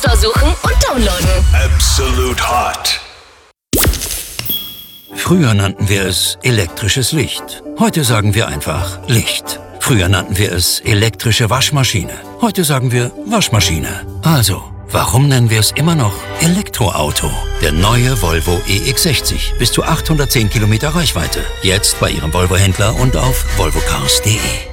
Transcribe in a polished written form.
Store suchen und downloaden. Absolute Hot. Früher nannten wir es elektrisches Licht. Heute sagen wir einfach Licht. Früher nannten wir es elektrische Waschmaschine. Heute sagen wir Waschmaschine. Also, warum nennen wir es immer noch Elektroauto? Der neue Volvo EX60. Bis zu 810 Kilometer Reichweite. Jetzt bei Ihrem Volvo-Händler und auf volvocars.de.